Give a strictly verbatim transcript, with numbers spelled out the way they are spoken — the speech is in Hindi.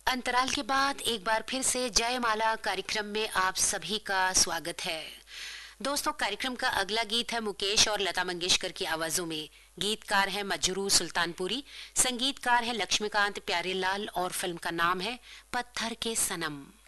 अंतराल के बाद एक बार फिर से जयमाला कार्यक्रम में आप सभी का स्वागत है। दोस्तों, कार्यक्रम का अगला गीत है मुकेश और लता मंगेशकर की आवाजों में। गीतकार है मजरू सुल्तानपुरी, संगीतकार है लक्ष्मीकांत प्यारेलाल और फिल्म का नाम है पत्थर के सनम।